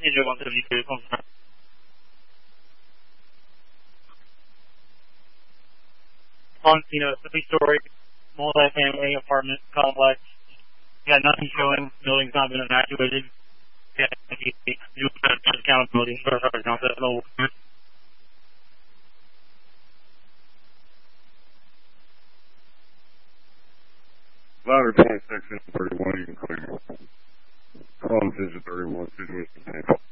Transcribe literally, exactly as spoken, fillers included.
Ninja one seventy-two, confirm. On, you know, three-story, multi-family apartment complex. Yeah, nothing showing. Building's not been evacuated. Yeah, you have accountability for not that low. Louder twenty-six and thirty-one, you can clear. Column visit thirty-one, situation.